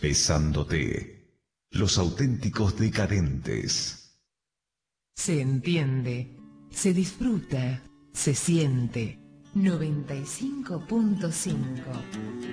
Besándote. Los auténticos decadentes. Se entiende, se disfruta, se siente. 95.5